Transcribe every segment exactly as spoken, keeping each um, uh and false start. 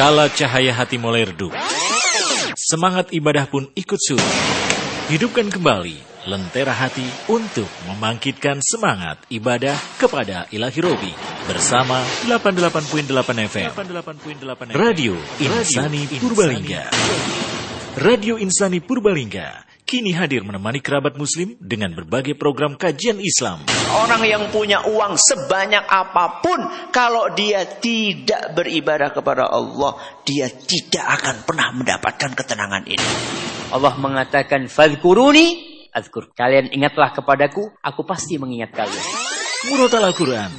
Kala cahaya hati mulai redup, semangat ibadah pun ikut surut. Hidupkan kembali lentera hati untuk membangkitkan semangat ibadah kepada Ilahi Robi bersama delapan puluh delapan koma delapan F M Radio Insani Purbalingga. Radio Insani Purbalingga kini hadir menemani kerabat muslim dengan berbagai program kajian Islam. Orang yang punya uang sebanyak apapun, kalau dia tidak beribadah kepada Allah, dia tidak akan pernah mendapatkan ketenangan ini. Allah mengatakan, "Fadhkuruni azkur." Kalian ingatlah kepadaku, aku pasti mengingat kalian. Murotal Al-Quran,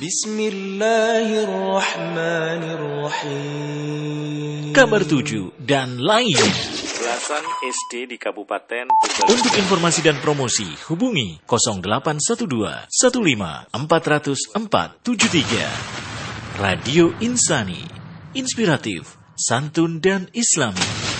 Bismillahirrahmanirrahim, Kabar tujuh, dan lain. Belasan S D di Kabupaten Purbalingga. Untuk informasi dan promosi, hubungi nol delapan satu dua satu lima empat nol nol empat tujuh tiga. Radio Insani, inspiratif, santun, dan islami.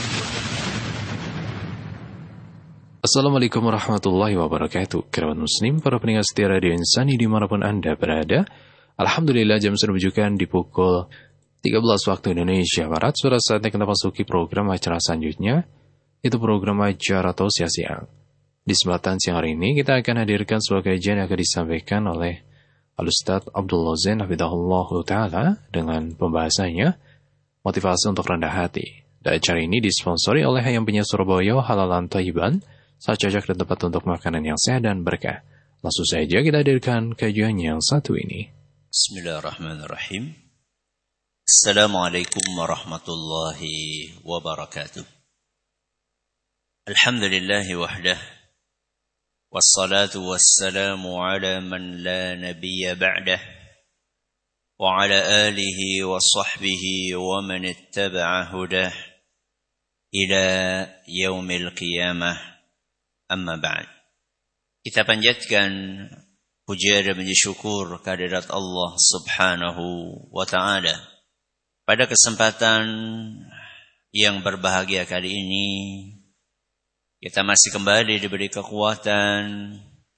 Assalamualaikum warahmatullahi wabarakatuh. Kerabat muslim, para pendengar setia Radio Insani dimanapun Anda berada. Alhamdulillah, jam sudah menunjukkan di pukul tiga belas waktu Indonesia Barat. Sudah saatnya kita masuki program acara selanjutnya, itu program acara Tausiah Siang. Di kesempatan siang hari ini kita akan hadirkan sebuah kajian yang akan disampaikan oleh Al-Ustaz Abdullah Zain Hafidhahullah Ta'ala dengan pembahasannya motivasi untuk rendah hati. Dan acara ini disponsori oleh Hayam Penyet Surabaya Halalan Thayyiban, saat cocok dan tempat untuk makanan yang sehat dan berkah. Langsung saja kita hadirkan kajian yang satu ini. Bismillahirrahmanirrahim. Assalamualaikum warahmatullahi wabarakatuh. Alhamdulillahi wahdah. Wassalatu wassalamu ala man la nabiyya ba'dah. Wa ala alihi wa sahbihi wa man ittaba'a hudah. Ila yaumil qiyamah. Amma ba'd. Kita panjatkan puja dan puji syukur kehadirat Allah Subhanahu wa ta'ala. Pada kesempatan yang berbahagia kali ini, kita masih kembali diberi kekuatan,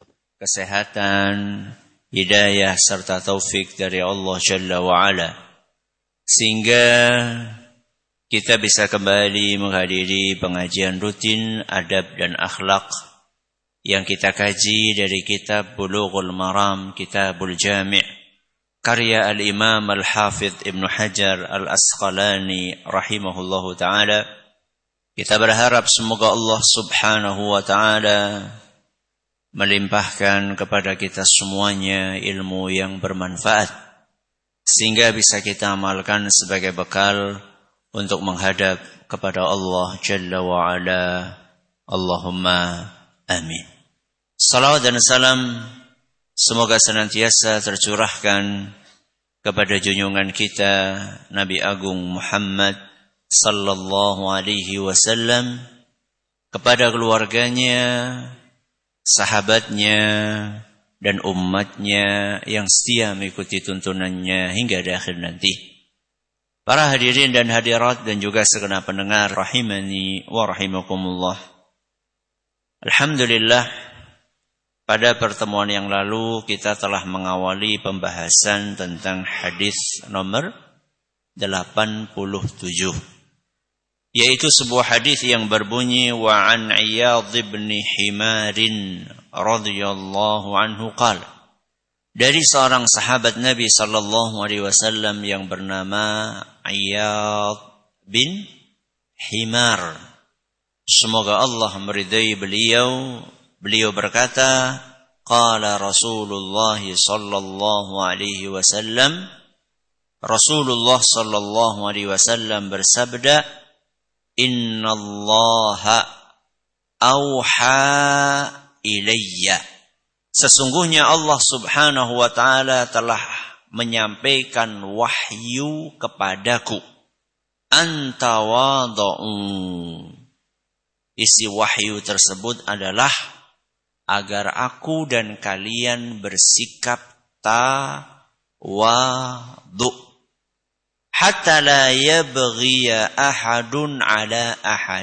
kesehatan, hidayah serta taufik dari Allah Jalla wa Ala, sehingga kita bisa kembali menghadiri pengajian rutin adab dan akhlak yang kita kaji dari kitab Bulughul Maram, Kitabul Jami' karya Al-Imam Al-Hafidh Ibnu Hajar Al-Asqalani rahimahullahu ta'ala. Kita berharap semoga Allah subhanahu wa ta'ala melimpahkan kepada kita semuanya ilmu yang bermanfaat, sehingga bisa kita amalkan sebagai bekal untuk menghadap kepada Allah Jalla wa'ala. Allahumma amin. Salawat dan salam semoga senantiasa tercurahkan kepada junjungan kita Nabi Agung Muhammad sallallahu alaihi wasallam, kepada keluarganya, sahabatnya, dan umatnya yang setia mengikuti tuntunannya hingga di akhir nanti. Para hadirin dan hadirat dan juga segenap pendengar rahimani wa rahimakumullah. Alhamdulillah, pada pertemuan yang lalu kita telah mengawali pembahasan tentang hadis nomor delapan puluh tujuh, yaitu sebuah hadis yang berbunyi wa an Iyadh bin Himar radhiyallahu anhu qala, dari seorang sahabat Nabi sallallahu alaihi wasallam yang bernama Iyadh bin Himar, semoga Allah meridai beliau. Beliau berkata, qala Rasulullah sallallahu alaihi wasallam, Rasulullah sallallahu alaihi wasallam bersabda, innallaha auha ilayya, sesungguhnya Allah subhanahu wa ta'ala telah menyampaikan wahyu kepadaku, anta wadu'u, isi wahyu tersebut adalah agar aku dan kalian bersikap tawadu, hatta la yabghiya ahadun ala ahad,